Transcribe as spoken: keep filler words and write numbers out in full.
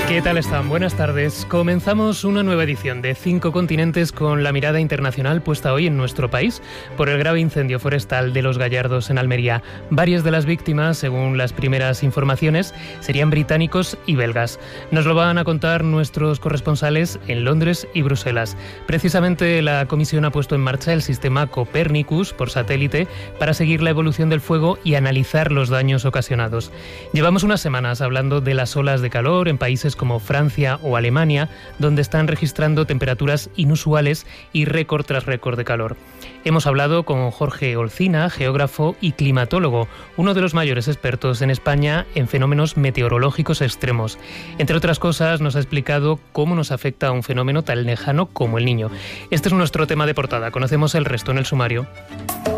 ¿Qué tal están? Buenas tardes. Comenzamos una nueva edición de Cinco Continentes con la mirada internacional puesta hoy en nuestro país por el grave incendio forestal de Los Gallardos en Almería. Varias de las víctimas, según las primeras informaciones, serían británicos y belgas. Nos lo van a contar nuestros corresponsales en Londres y Bruselas. Precisamente la comisión ha puesto en marcha el sistema Copernicus por satélite para seguir la evolución del fuego y analizar los daños ocasionados. Llevamos unas semanas hablando de las olas de calor en países como Francia o Alemania, donde están registrando temperaturas inusuales y récord tras récord de calor. Hemos hablado con Jorge Olcina, geógrafo y climatólogo, uno de los mayores expertos en España en fenómenos meteorológicos extremos. Entre otras cosas, nos ha explicado cómo nos afecta a un fenómeno tan lejano como el Niño. Este es nuestro tema de portada. Conocemos el resto en el sumario.